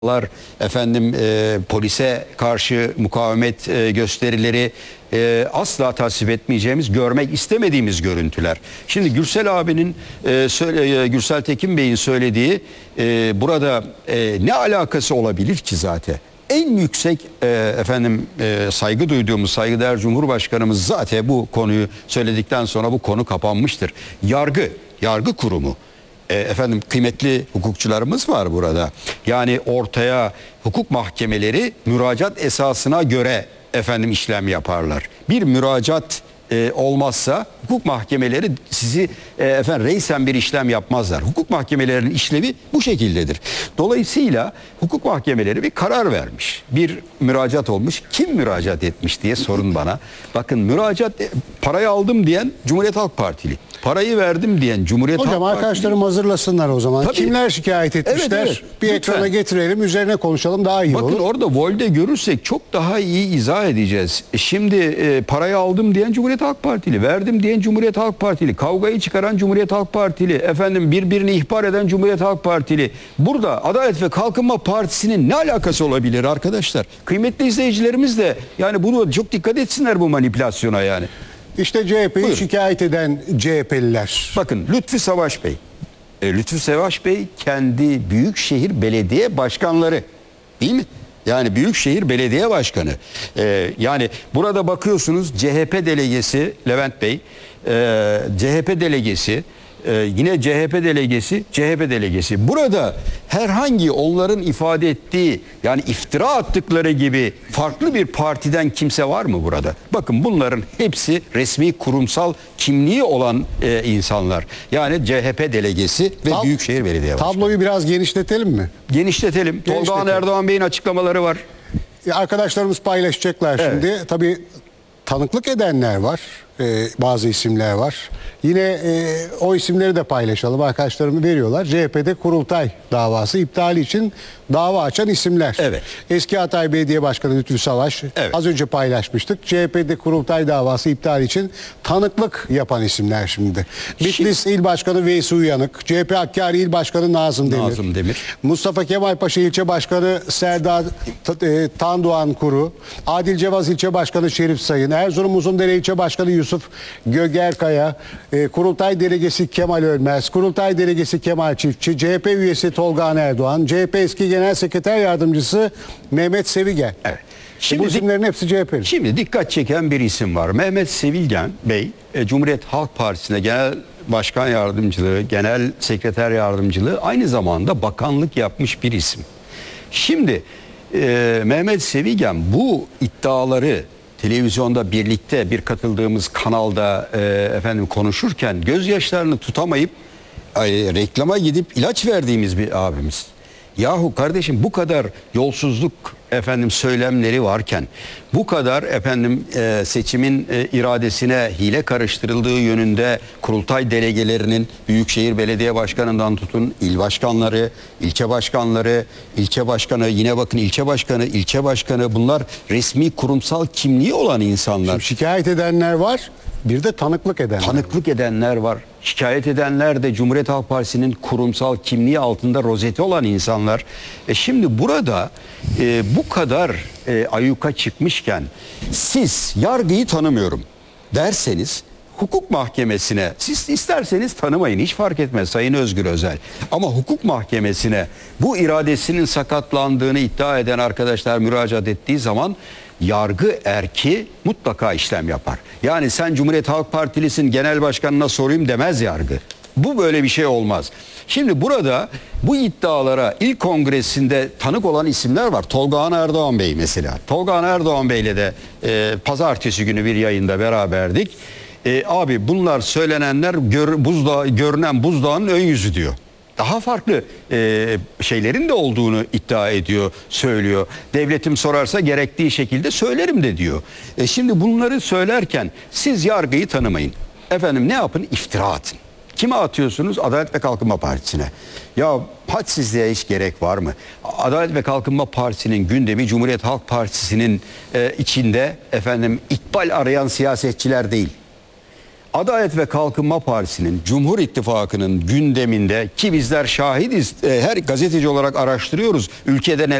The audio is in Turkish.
efendim polise karşı mukavemet gösterileri asla tasvip etmeyeceğimiz, görmek istemediğimiz görüntüler. Şimdi Gürsel abinin, Gürsel Tekin Bey'in söylediği burada ne alakası olabilir ki zaten? En yüksek saygı duyduğumuz saygıdeğer Cumhurbaşkanımız zaten bu konuyu söyledikten sonra bu konu kapanmıştır. Yargı kurumu. Kıymetli hukukçularımız var burada. Yani ortaya hukuk mahkemeleri müracaat esasına göre işlem yaparlar. Bir müracaat olmazsa hukuk mahkemeleri sizi reysen bir işlem yapmazlar. Hukuk mahkemelerinin işlevi bu şekildedir. Dolayısıyla hukuk mahkemeleri bir karar vermiş. Bir müracaat olmuş. Kim müracaat etmiş diye sorun bana. Bakın parayı aldım diyen Cumhuriyet Halk Partili. Parayı verdim diyen Cumhuriyet Halk Partili. Hocam arkadaşlarım hazırlasınlar o zaman. Tabii. Kimler şikayet etmişler? Evet. Bir Lütfen. ekrana getirelim, üzerine konuşalım, daha iyi olur. Bakın orada Vol'de görürsek çok daha iyi izah edeceğiz. Şimdi parayı aldım diyen Cumhuriyet Halk Partili, verdim diyen Cumhuriyet Halk Partili, kavgayı çıkaran Cumhuriyet Halk Partili, birbirini ihbar eden Cumhuriyet Halk Partili. Burada Adalet ve Kalkınma Partisi'nin ne alakası olabilir arkadaşlar? Kıymetli izleyicilerimiz de yani bunu çok dikkat etsinler, bu manipülasyona yani. İşte CHP'yi şikayet eden CHP'liler. Bakın Lütfü Savaş Bey. Lütfü Savaş Bey kendi büyükşehir belediye başkanları, değil mi? Yani büyükşehir belediye başkanı. Yani burada bakıyorsunuz CHP delegesi Levent Bey, CHP delegesi, yine CHP delegesi. Burada herhangi onların ifade ettiği, yani iftira attıkları gibi farklı bir partiden kimse var mı burada? Bakın bunların hepsi resmi kurumsal kimliği olan insanlar. Yani CHP delegesi ve Büyükşehir Belediye Başkanı. Tabloyu biraz genişletelim mi? Genişletelim. Tolga Erdoğan Bey'in açıklamaları var. Arkadaşlarımız paylaşacaklar şimdi. Tabii tanıklık edenler var. Bazı isimler var. Yine o isimleri de paylaşalım. Arkadaşlarımı veriyorlar. CHP'de kurultay davası iptali için dava açan isimler. Evet. Eski Hatay Belediye Başkanı Lütfü Savaş. Evet. Az önce paylaşmıştık. CHP'de kurultay davası iptali için tanıklık yapan isimler şimdi. Bitlis İl Başkanı Veysi Uyanık. CHP Hakkari İl Başkanı Nazım Demir. Mustafa Kemal Paşa İlçe Başkanı Serdar Tandoğan Kuru. Adil Cevaz İlçe Başkanı Şerif Sayın. Erzurum Uzundere İlçe Başkanı Yusuf Gögerkaya. Kurultay Delegesi Kemal Ölmez. Kurultay Delegesi Kemal Çiftçi. CHP üyesi Tolga Erdoğan. CHP eski Genel Sekreter Yardımcısı Mehmet Sevigen. Evet. Bu isimlerin hepsi CHP'li. Şimdi dikkat çeken bir isim var. Mehmet Sevigen Bey, Cumhuriyet Halk Partisi'nde genel başkan yardımcılığı, genel sekreter yardımcılığı, aynı zamanda bakanlık yapmış bir isim. Şimdi Mehmet Sevigen bu iddiaları televizyonda birlikte bir katıldığımız kanalda konuşurken gözyaşlarını tutamayıp reklama gidip ilaç verdiğimiz bir abimiz. Yahu kardeşim, bu kadar yolsuzluk söylemleri varken, bu kadar seçimin iradesine hile karıştırıldığı yönünde kurultay delegelerinin Büyükşehir Belediye Başkanı'ndan tutun il başkanları, ilçe başkanları, ilçe başkanı, yine bakın ilçe başkanı, bunlar resmi kurumsal kimliği olan insanlar. Şimdi şikayet edenler var. Bir de tanıklık edenler var. Şikayet edenler de Cumhuriyet Halk Partisi'nin kurumsal kimliği altında rozeti olan insanlar. Şimdi burada bu kadar ayyuka çıkmışken siz yargıyı tanımıyorum derseniz, hukuk mahkemesine, siz isterseniz tanımayın, hiç fark etmez Sayın Özgür Özel, ama hukuk mahkemesine bu iradesinin sakatlandığını iddia eden arkadaşlar müracaat ettiği zaman yargı erki mutlaka işlem yapar. Yani sen Cumhuriyet Halk Partilisin, genel başkanına sorayım demez yargı. Bu böyle bir şey olmaz. Şimdi burada bu iddialara ilk kongresinde tanık olan isimler var. Tolga Erdoğan Bey mesela. Tolga Erdoğan Bey'le de pazartesi günü bir yayında beraberdik. Abi bunlar söylenenler görünen buzdağının ön yüzü diyor. Daha farklı şeylerin de olduğunu iddia ediyor, söylüyor. Devletim sorarsa gerektiği şekilde söylerim de diyor. Şimdi bunları söylerken siz yargıyı tanımayın. Ne yapın? İftira atın. Kime atıyorsunuz? Adalet ve Kalkınma Partisi'ne. Ya hadsizliğe hiç gerek var mı? Adalet ve Kalkınma Partisi'nin gündemi Cumhuriyet Halk Partisi'nin içinde ikbal arayan siyasetçiler değil. Adalet ve Kalkınma Partisi'nin, Cumhur İttifakı'nın gündeminde, ki bizler şahidiz, her gazeteci olarak araştırıyoruz ülkede